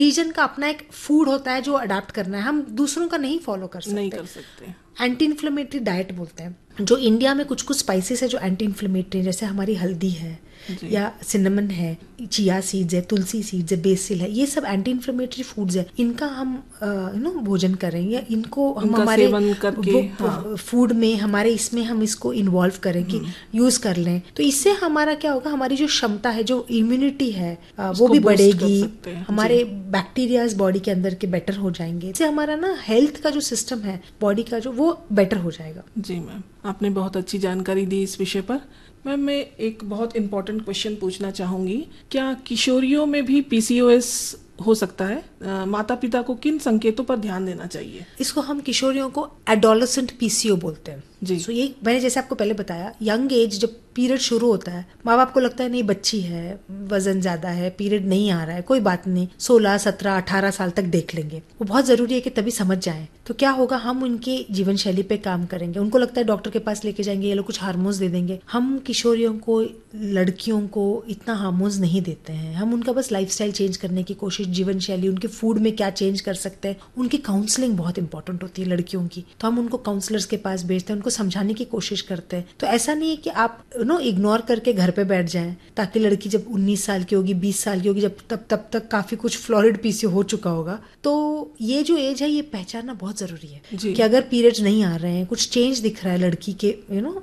Reason का अपना एक फूड होता है जो अडाप्ट करना है, हम दूसरों का नहीं फॉलो कर सकते। नहीं कर सकते। एंटी इन्फ्लेमेटरी डाइट बोलते हैं, जो इंडिया में कुछ कुछ स्पाइसेस है जो एंटी इन्फ्लेमेटरी, जैसे हमारी हल्दी है जी। या सिनेमन है, चिया सीड्स है, तुलसी सीड्स है, बेसिल है, ये सब एंटी इन्फ्लेमेटरी फूड्स है। इनका हम भोजन करें या इनको हम इनका हमारे सेवन करके, हाँ। फूड में, हमारे इसमें हम इसको इन्वॉल्व करें कि यूज कर लें, तो इससे हमारा क्या होगा, हमारी जो क्षमता है, जो इम्यूनिटी है वो उसको भी boost कर बढ़ेगी, सकते हैं। हमारे बैक्टीरियाज बॉडी के अंदर के बेटर हो जाएंगे, इससे हमारा ना हेल्थ का जो सिस्टम है बॉडी का जो, वो बेटर हो जाएगा। जी मैम, आपने बहुत अच्छी जानकारी दी इस विषय पर। मैम, मैं एक बहुत इम्पोर्टेंट क्वेश्चन पूछना चाहूँगी, क्या किशोरियों में भी पीसीओएस हो सकता है? माता पिता को किन संकेतों पर ध्यान देना चाहिए? इसको हम किशोरियों को एडोलेसेंट पीसीओ बोलते हैं जी। सो ये मैंने जैसे आपको पहले बताया, यंग एज जब पीरियड शुरू होता है, माँ बाप को लगता है नहीं बच्ची है, वजन ज्यादा है, पीरियड नहीं आ रहा है, कोई बात नहीं, 16, 17, 18 साल तक देख लेंगे। वो बहुत जरूरी है कि तभी समझ जाएं। तो क्या होगा, हम उनकी जीवन शैली पे काम करेंगे, उनको लगता है डॉक्टर के पास लेके जाएंगे, ये लोग कुछ हार्मोन्स दे देंगे। हम किशोरियों को, लड़कियों को इतना हार्मोन्स नहीं देते हैं, हम उनका बस लाइफस्टाइल चेंज करने की कोशिश, जीवन शैली, उनके फूड में क्या चेंज कर सकते हैं, उनकी काउंसलिंग बहुत इंपॉर्टेंट होती है लड़कियों की, तो हम उनको काउंसलर्स के पास भेजते हैं, उनको समझाने की कोशिश करते हैं। तो ऐसा नहीं है कि आप इग्नोर करके घर पे बैठ जाएं, ताकि लड़की जब 19 साल की होगी, 20 साल की होगी, जब तब तक काफी कुछ फ्लोरिड पीसीओ हो चुका होगा। तो ये जो एज है, ये पहचानना बहुत जरूरी है कि अगर पीरियड्स नहीं आ रहे हैं, कुछ चेंज दिख रहा है लड़की के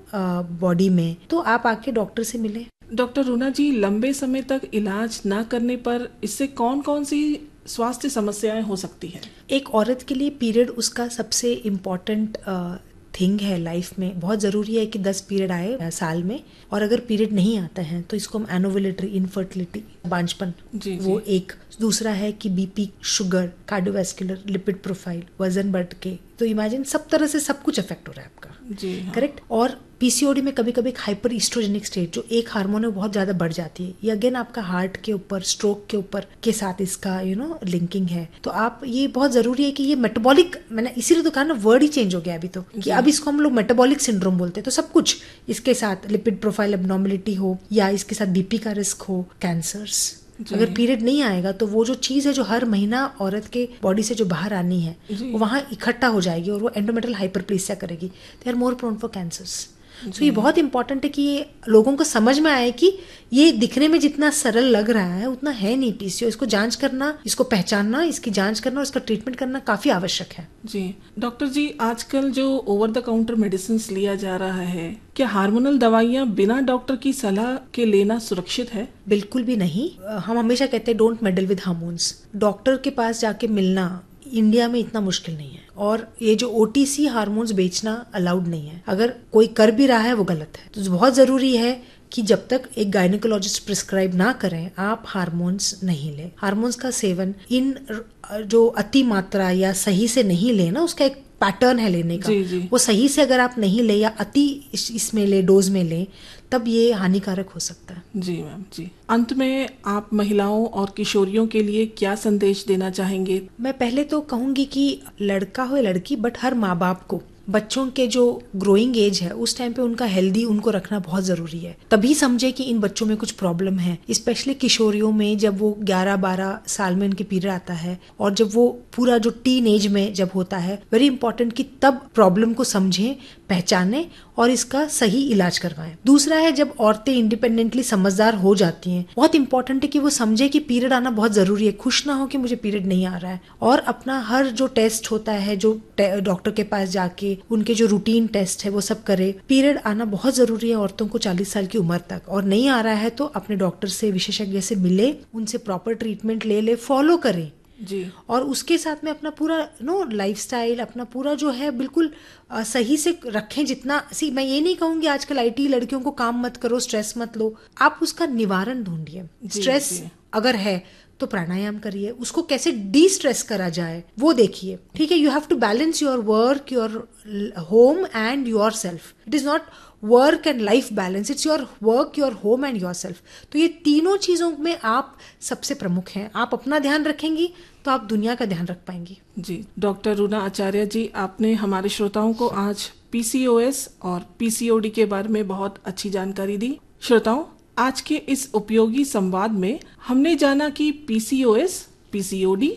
बॉडी में, तो आप आके डॉक्टर से मिले। डॉक्टर रूना जी, लंबे समय तक इलाज ना करने पर इससे कौन कौन सी स्वास्थ्य समस्याएं हो सकती हैं? एक औरत के लिए पीरियड उसका सबसे इम्पोर्टेंट थिंग है लाइफ में। बहुत ज़रूरी है कि 10 पीरियड आए साल में, और अगर पीरियड नहीं आता है तो इसको हम एनोवेलेटरी इनफर्टिलिटी, बांझपन, वो एक। दूसरा है कि BP, sugar, cardiovascular, lipid profile, वजन बढ़ के, तो इमेजिन सब तरह से सब कुछ अफेक्ट हो रहा है आपका। जी हाँ। करेक्ट। और पीसीओडी में कभी कभी हाइपर ईस्ट्रोजेनिक स्टेट, जो एक हार्मोन है, बहुत ज्यादा बढ़ जाती है। ये अगेन आपका हार्ट के ऊपर, स्ट्रोक के ऊपर के साथ इसका लिंकिंग है। तो आप, ये बहुत जरूरी है कि ये मेटाबॉलिक, मैंने इसीलिए तो कहा ना, वर्ड ही चेंज हो गया अभी तो, कि अब इसको हम लोग मेटाबॉलिक सिंड्रोम बोलते हैं। तो सब कुछ इसके साथ, लिपिड प्रोफाइल एब्नॉर्मलिटी हो, या इसके साथ बीपी का रिस्क हो, कैंसर्स, अगर पीरियड नहीं आएगा तो वो जो चीज है जो हर महीना औरत के बॉडी से जो बाहर आनी है, वो वहां इकट्ठा हो जाएगी और वो एंडोमेट्रियल हाइपरप्लेसिया करेगी। They are more prone for cancers. तो ये बहुत इंपॉर्टेंट है कि ये लोगों को समझ में आए कि ये दिखने में जितना सरल लग रहा है उतना है नहीं पीसीओ। इसको जांच करना, इसको पहचानना, इसकी जांच करना और इसका ट्रीटमेंट करना काफी आवश्यक है। जी डॉक्टर जी, आजकल जो ओवर द काउंटर मेडिसिन लिया जा रहा है, क्या हार्मोनल दवाइयाँ बिना डॉक्टर की सलाह के लेना सुरक्षित है? बिल्कुल भी नहीं। हम हमेशा कहते हैं don't medal with hormones. Doctor के पास जाके मिलना इंडिया में इतना मुश्किल नहीं है, और ये जो ओटीसी हार्मोन्स बेचना अलाउड नहीं है। अगर कोई कर भी रहा है वो गलत है। तो बहुत जरूरी है कि जब तक एक गायनेकोलॉजिस्ट प्रिस्क्राइब ना करें, आप हार्मोन्स नहीं लें। हार्मोन्स का सेवन इन जो अति मात्रा या सही से नहीं लेना, उसका एक पैटर्न है लेने का। जी। वो सही से अगर आप नहीं ले या अति इसमें ले, डोज में ले, तब ये हानिकारक हो सकता है। जी मैम जी। अंत में आप महिलाओं और किशोरियों के लिए क्या संदेश देना चाहेंगे? मैं पहले तो कहूंगी कि लड़का हो या लड़की, बट हर माँ बाप को बच्चों के जो ग्रोइंग एज है उस टाइम पे उनका हेल्दी उनको रखना बहुत जरूरी है। तभी समझे कि इन बच्चों में कुछ प्रॉब्लम है, स्पेशली किशोरियों में, जब वो 11-12 साल में उनके पीरियड आता है, और जब वो पूरा जो टीन एज में जब होता है, वेरी इंपॉर्टेंट कि तब प्रॉब्लम को समझें, पहचानें और इसका सही इलाज करवाएं। दूसरा है, जब औरतें इंडिपेंडेंटली समझदार हो जाती हैं, बहुत इंपॉर्टेंट है कि वो समझे कि पीरियड आना बहुत जरूरी है। खुश ना हो कि मुझे पीरियड नहीं आ रहा है, और अपना हर जो टेस्ट होता है, जो डॉक्टर के पास जाके उनके जो रूटीन टेस्ट है वो सब करे। पीरियड आना बहुत जरूरी है औरतों को 40 साल की उम्र तक, और नहीं आ रहा है तो अपने डॉक्टर से, विशेषज्ञ से मिले, उनसे प्रॉपर ट्रीटमेंट ले, फॉलो करें जी। और उसके साथ में अपना पूरा लाइफस्टाइल, अपना पूरा जो है बिल्कुल सही से रखें। जितना मैं ये नहीं कहूंगी आजकल आईटी लड़कियों को काम मत करो, स्ट्रेस मत लो, आप उसका निवारण ढूंढिए। स्ट्रेस अगर है तो प्राणायाम करिए, उसको कैसे डी स्ट्रेस करा जाए वो देखिए। ठीक है, you have to balance your work, your home and your self. It is not work and life balance, it's your work, your home and your self. तो ये तीनों चीजों में आप सबसे प्रमुख हैं। आप अपना ध्यान रखेंगी तो आप दुनिया का ध्यान रख पाएंगी। जी डॉक्टर रूना आचार्य जी, आपने हमारे श्रोताओं को आज पीसीओएस और पीसीओडी के बारे में बहुत अच्छी जानकारी दी। श्रोताओं, आज के इस उपयोगी संवाद में हमने जाना कि पीसीओएस पीसीओडी